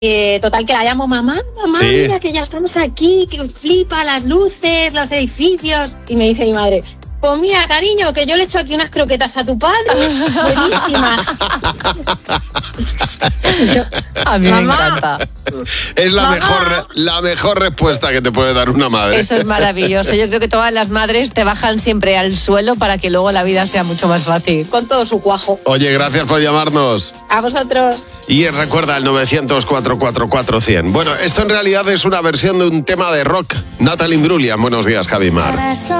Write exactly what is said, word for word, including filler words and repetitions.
Eh, total, que la llamo mamá, mamá, Sí. mira que ya estamos aquí, que flipa las luces, los edificios. Y me dice mi madre, pues mira, cariño, que yo le echo aquí unas croquetas a tu padre, buenísimas. A mí me Mamá. encanta. Es la Mamá. mejor, la mejor respuesta que te puede dar una madre. Eso es maravilloso. Yo creo que todas las madres te bajan siempre al suelo para que luego la vida sea mucho más fácil. Con todo su cuajo. Oye, gracias por llamarnos. A vosotros. Y recuerda el novecientos, cuatrocientos cuarenta y cuatro, cien. Bueno, esto en realidad es una versión de un tema de rock. Natalie Imbruglia. Buenos días, Javi Mar.